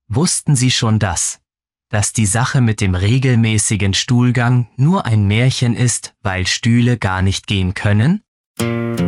Wussten Sie schon dass die Sache mit dem regelmäßigen Stuhlgang nur ein Märchen ist, weil Stühle gar nicht gehen können?